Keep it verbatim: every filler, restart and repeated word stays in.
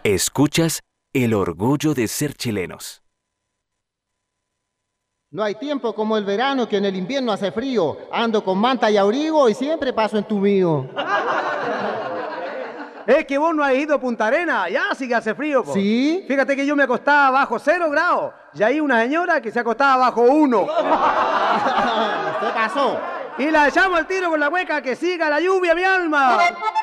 Escuchas El orgullo de ser chilenos. No hay tiempo como el verano, que en el invierno hace frío. Ando con manta y abrigo y siempre paso entumido. Es que vos no has ido a Punta Arenas, ya sí que hace frío, po. ¿Sí? Fíjate que yo me acostaba bajo cero grados y hay una señora que se acostaba bajo uno. ¿Qué pasó? Y la echamos al tiro con la hueca, que siga la lluvia, mi alma.